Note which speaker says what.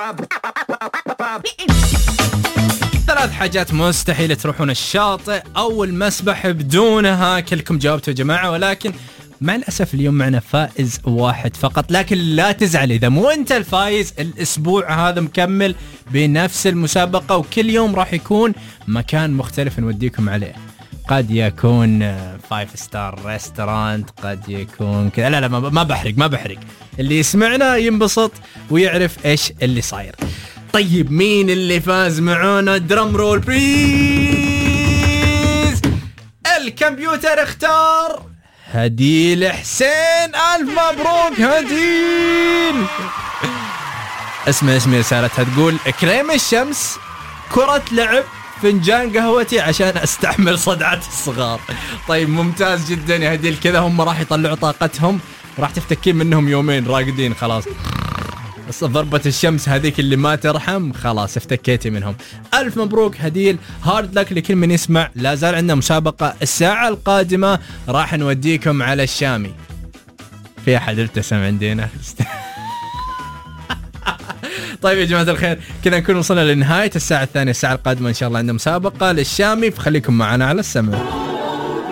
Speaker 1: 3 حاجات مستحيل تروحون الشاطئ أو المسبح بدونها. كلكم جاوبتوا يا جماعة، ولكن مع الأسف اليوم معنا فائز واحد فقط. لكن لا تزعل إذا مو أنت الفايز، الأسبوع هذا مكمل بنفس المسابقة، وكل يوم راح يكون مكان مختلف نوديكم عليه. قد يكون 5 ستار ريستورانت، قد يكون كذا. لا ما بحرق. اللي يسمعنا ينبسط ويعرف إيش اللي صاير. طيب مين اللي فاز معونا؟ درام رول بليز. الكمبيوتر اختار هديل حسين. ألف مبروك هديل. اسمع رسالتها تقول: كريم الشمس، كرة لعب، فنجان قهوتي عشان استحمل صدعات الصغار. طيب ممتاز جدا يا هديل، كذا هم راح يطلعوا طاقتهم، راح تفتكين منهم يومين راقدين خلاص. بس ضربة الشمس هذيك اللي ما ترحم، خلاص افتكيتي منهم. ألف مبروك هديل. هارد لك لكل من يسمع. لا زال عندنا مسابقة الساعة القادمة، راح نوديكم على الشامي. في أحد ابتسم عندنا. طيب يا جماعة الخير، كذا نكون وصلنا لنهاية الساعة الثانية. الساعة القادمة إن شاء الله عندنا مسابقة للشامي، فخليكم معنا على السمع.